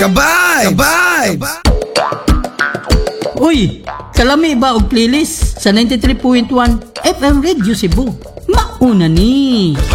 Ka-vibes! Uy, kalami ba og playlist sa 93.1 FM Radio Cebu? Mauna ni.